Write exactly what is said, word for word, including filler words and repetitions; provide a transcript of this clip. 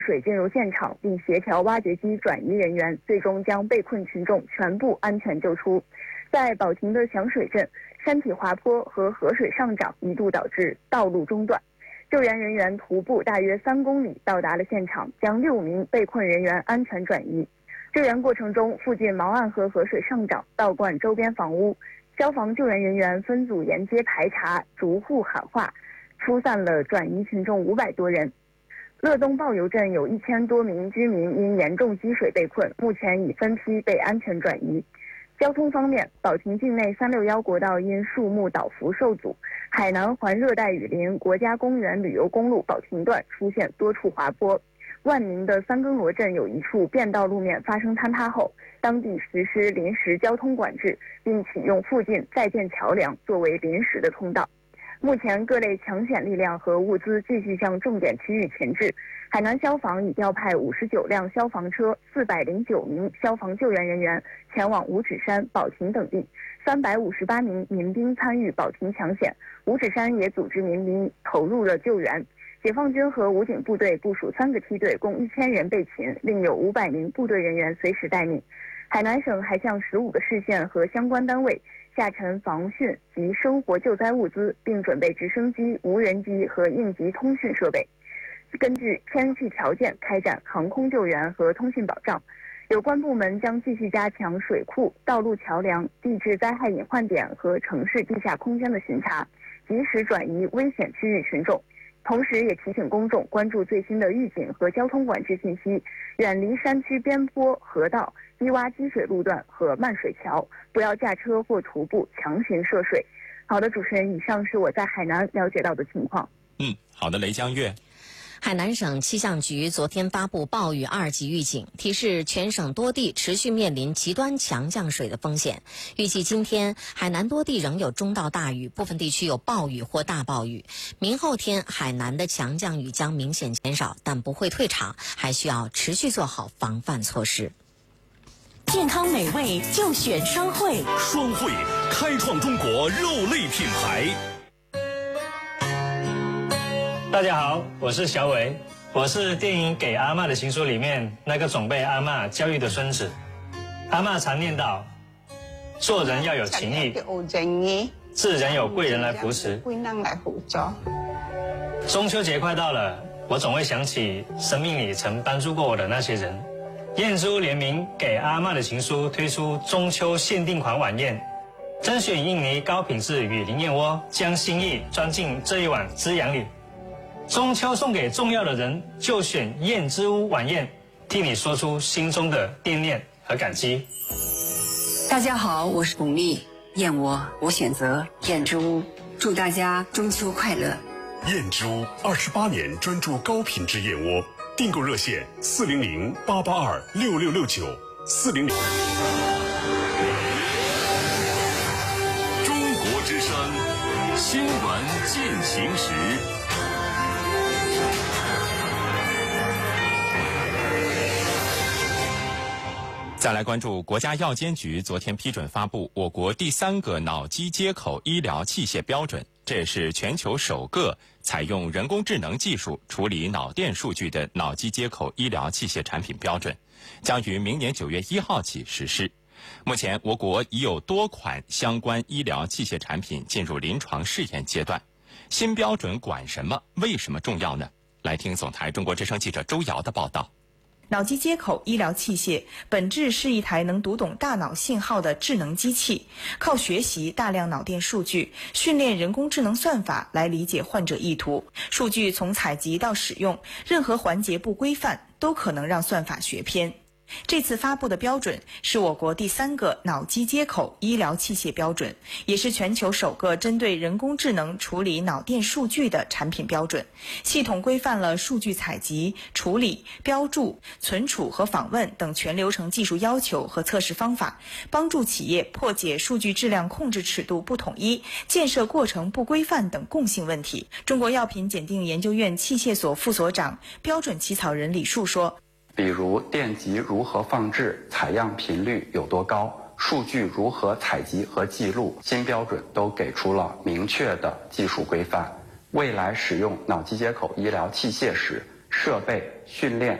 水进入现场，并协调挖掘机转移人员，最终将被困群众全部安全救出。在保亭的响水镇，山体滑坡和河水上涨一度导致道路中断，救援人员徒步大约三公里到达了现场，将六名被困人员安全转移。救援过程中，附近毛岸河河水上涨，倒灌周边房屋，消防救援人员分组沿街排查，逐户喊话，疏散了转移群众五百多人。乐东报油镇有一千多名居民因严重积水被困，目前已分批被安全转移。交通方面，保亭境内三六一国道因树木倒伏受阻，海南环热带雨林国家公园旅游公路保亭段出现多处滑坡。万宁的三更罗镇有一处便道路面发生坍塌后，当地实施临时交通管制，并启用附近在建桥梁作为临时的通道。目前各类抢险力量和物资继续向重点区域前置。海南消防已调派五十九辆消防车、四百零九名消防救援人员前往五指山、保亭等地，三百五十八名民兵参与保亭抢险。五指山也组织民兵投入了救援。解放军和武警部队部署三个梯队，共一千人备勤，另有五百名部队人员随时待命。海南省还向十五个市县和相关单位下沉防汛及生活救灾物资，并准备直升机、无人机和应急通讯设备。根据天气条件开展航空救援和通信保障。有关部门将继续加强水库、道路桥梁、地质灾害隐患点和城市地下空间的巡查，及时转移危险区域群众。同时也提醒公众关注最新的预警和交通管制信息，远离山区边坡、河道、低洼积水路段和漫水桥，不要驾车或徒步强行涉水。好的，主持人，以上是我在海南了解到的情况。 嗯，好的，雷江月。 海南省气象局昨天发布暴雨二级预警，提示全省多地持续面临极端强降水的风险。预计今天海南多地仍有中到大雨，部分地区有暴雨或大暴雨。明后天海南的强降雨将明显减少，但不会退场，还需要持续做好防范措施。 健康美味就选双汇， 双汇开创中国肉类品牌。 大家好，我是小伟，我是电影《给阿嬷的情书》里面那个总被阿嬷教育的孙子。阿嬷常念叨，做人要有情义，自然有贵人来扶持。中秋节快到了，我总会想起生命里曾帮助过我的那些人。燕珠联名《给阿嬷的情书》推出中秋限定款晚宴，甄选印尼高品质雨林燕窝，将心意装进这一碗滋养里。中秋送给重要的人，就选燕之屋晚宴，替你说出心中的惦念和感激。 大家好，我是巩俐，燕窝我选择燕之屋，祝大家中秋快乐。 燕之屋二十八年专注高品质燕窝，订购热线四零零八八二六六六九四零零。 中国之声新闻进行时。 再来关注国家药监局昨天批准发布我国第三个脑机接口医疗器械标准，这也是全球首个采用人工智能技术处理脑电数据的脑机接口医疗器械产品标准，将于明年九月一号起实施。目前我国已有多款相关医疗器械产品进入临床试验阶段。新标准管什么？为什么重要呢？来听总台中国之声记者周瑶的报道。 脑机接口医疗器械本质是一台能读懂大脑信号的智能机器，靠学习大量脑电数据，训练人工智能算法来理解患者意图。数据从采集到使用，任何环节不规范，都可能让算法学偏。这次发布的标准是我国第三个脑机接口医疗器械标准，也是全球首个针对人工智能处理脑电数据的产品标准。系统规范了数据采集、处理、标注、存储和访问等全流程技术要求和测试方法，帮助企业破解数据质量控制尺度不统一、建设过程不规范等共性问题。中国药品检定研究院器械所副所长、标准起草人李树说， 比如电极如何放置、采样频率有多高、数据如何采集和记录，新标准都给出了明确的技术规范。未来使用脑机接口医疗器械时， 设备、训练